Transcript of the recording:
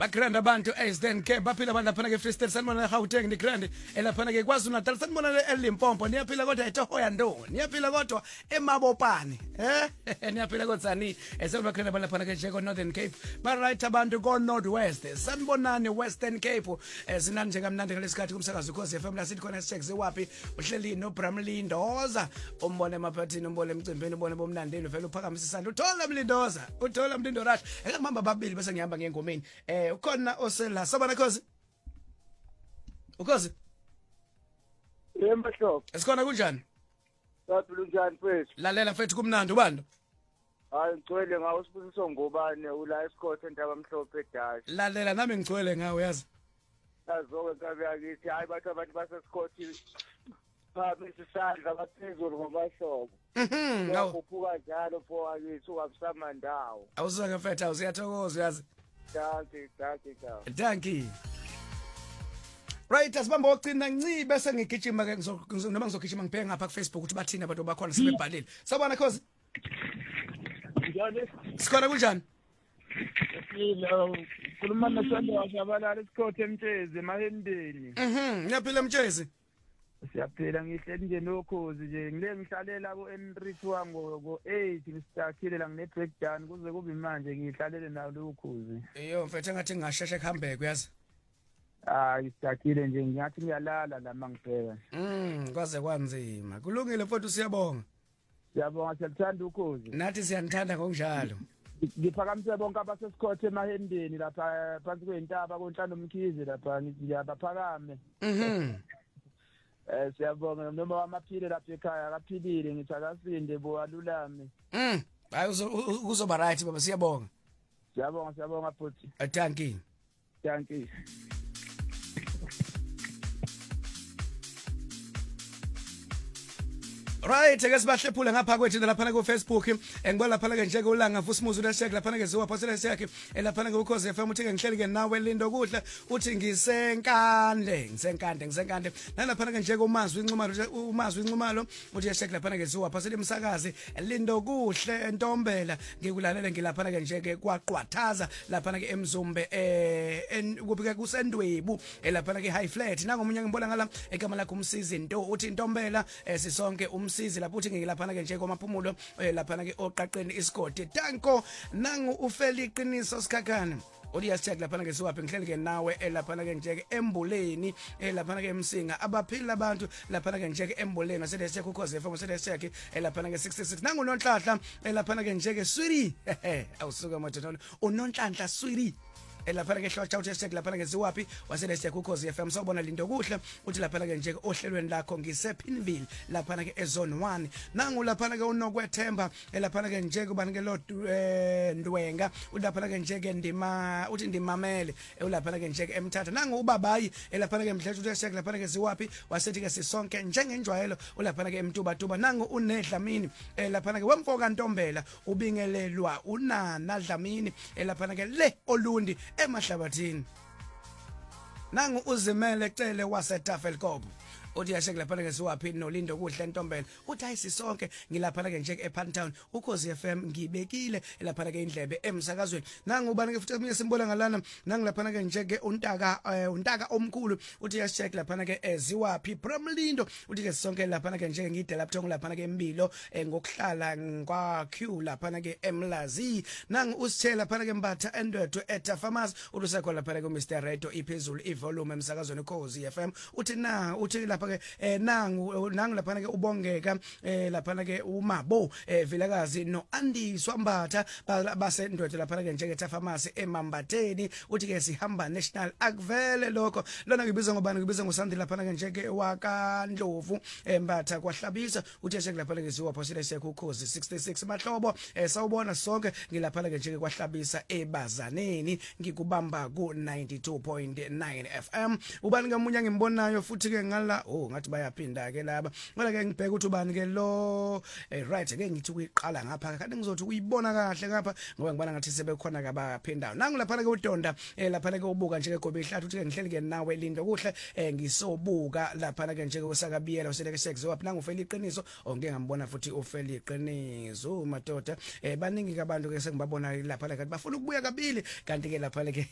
bagrand abantu then ke baphila abantu laphana ke Free State sanibona eGauteng ni grand elaphana ke KwaZulu Natal sanibona eLimpopo niyaphila kodwa eThohoya Ndo niyaphila kodwa eMabopane niyaphila kodzani bagrand abantu laphana ke Jeko Northern Cape ba right abantu ko Northwest sanibonani Western Cape sinani njengamnandi ngalesikhathi kumsakazo ukhosi FM la sithi khona sicheck ziwapi uhleli no Bramlindoza umbone emaphathini umbone emcimbini ubone bomnandini vele uphakamisa isandla uthola Mlindoza uthola Mlindo Rush ngihamba babili bese ngihamba ngengomeni ukhona osela sabana khosi ukhosi Yemahlobo esikhona kunjani saphila njani mfethu lalela mfethu kumnandi ubando hayi ngicwele ngawo sibusiso ngobane ula esikhothi entaba mhlophe edashi lalela nami ngicwele ngawe yazi azoke kabe yakithi hayi bathu abantu basesikhothi phamisa isandla baphezulu ngomahlobo ngawo kuphuka njalo pho akithi ungabusamandawo awuzake mfethu awusiyathokoza yazi Dankie. Right, asibamba ogcina ncii bese ngigijima ke noma ngizogijima ngibheke ngapha ku Facebook ukuthi bathina abantu bakhona sebebhalile. Sabona khosi. Njani? Sikhona kunjani? Khuluma noSanda washabalala esikhothi emtshezi emahendeni. Ngiyaphila emtshezi. Siyaphila ngihleli nje nokhozi nje ngile ngihlalela ku N3 wango go 8 ngistakhile la ngine breakdown kuze kube manje ngihlalele nawo lokhozi. Eyo mfethu ngathi ngasheshe kuhambeke uyazi. Istakhile nje ngiyathi ngiyalala la mangibheka. Kwaze kwanzima. Kulungile mfethu siyabonga. Siyabonga siyathanda ukhozi. Nathi siyanithanda ngokunjalo. Ngiphakamisa bonke abasesikhothi emahendeni lapha phansi kwentaba konhlalo umkhize lapha ngiyabaphakame. Siyabonga noma wamaphile lapha ekhaya akaphilile ngithi akasinde bo alulame. Hayi uzoba right baba siyabonga. Siyabonga futhi. Dankie. Dankie. Right, ke sibahlephule ngapha kwethu lapha ku Facebook ngibona lapha ke nje ke ulanga fusimuzu leshek lapha ke ziwa phosela yakhe lapha ke ukhozi FM uthi ke ngihleli ke nawe lindo kuhle uthi ngisenkande nalapha ke nje ke umazwi incumalo uthi yeshek lapha ke ziwa phosela umsakazi lindo kuhle entombela ngikulalele ngilapha ke nje ke kwaqwathaza lapha ke emzumbe kubika kusendwebu lapha ke high flat nangomunye ngibona ngala egama lakho umsizi into uthi intombela sisonke umsizi lapho uthi ngilaphana ke nje komaphumulo laphana ke oqaqeni isigodi tanko nangu ufeli iqiniso sikhakhana Odiyasithatha laphana ke siwaphi ngihleli ke nawe laphana ke nje ke embuleni laphana ke emsinga abaphila abantu laphana ke nje ke embuleni wasedese ukhoze FM wasedese ke laphana ke 66 nangu nonhlanhla laphana ke nje ke swiri awusuka mathono unonhlanhla swiri laphana ke hlotsha uthi sek laphana ke siwaphi wasedese ukhoze FM sawubona lindo kuhle uthi laphana ke nje ke ohlelweni lakho ngisepinville laphana ke ezone 1 nangu laphana ke unokwethemba laphana ke nje kubani ke lo ndwenga ulaphana ke nje ke ndima uthi ndimamele ulaphana ke nje ke emthatha nangu ubabayi laphana ke mdlethu uthi sek laphana ke siwaphi wasethi ke sisonke njengenjwayelo ulaphana ke emtuba nangu unedlamini laphana ke wemfoka ntombela ubingelelwa unana dlamini laphana ke le olundi emahlabathini nangu uzimele cele waseTafelkop uthi yashek laphana ke siwaphi nolindo kuhle ntombela uthi ayisisonke ngilaphana ke nje ePantown ukhozi FM ngibekile laphana ke indlebe emsakazweni nangu ubani ke futhi eminye simbona ngalana nangu laphana ke nje untaka omkhulu uthi yashek laphana ke eziwaphi Bramlindo uthi ke sisonke laphana ke nje ngide lapho laphana ke Mbilo ngokuhlala kwa Q laphana ke Emlazi nangu usithela laphana ke Mbatha endwethu eta farmers ulusakho laphana ke Mr Radio iphezulu ivolume emsakazweni ukhozi FM uthi uthi nangu laphana ke ubongeka laphana ke umabo vilakazi no Andi Swambatha basendwethu laphana ke njeke Pharmacy eMambatheni uthi ke sihamba national akuvele lokho lona ngibiza ngobani ngibiza ngosandi laphana ke njeke wakaNdlovu embatha kwahlabisa uthi yashek laphana ke siwa phosile sekho ukhozi 66 mahlobo sawubona sonke ngilaphana ke njeke kwahlabisa ebazaneni ngikubamba ku 92.9 FM ubani ngamunye ngimbonayo futhi ke ngala ngathi bayaphinda ke laba ngoba ke ngibheka ukuthi ubani ke lo right ke ngithi kuyiqala ngapha kanti ngizothi uyibona kahle ngapha ngoba ngibona ngathi sebekhona ke baphindayo nangu laphana ke uDonda laphana ke ubuka nje ke gobe ihlathi uthi ke ngihleli ke nawe lindo kuhle ngisobuka laphana ke nje ke usakabiyela useleke sex waphi nangu ufeli iqiniso ngeke ngambona futhi ufeli iqiniso madoda baningi abantu ke sengibabona lapha la kanti bafuna ukubuya kabili kanti ke lapha ke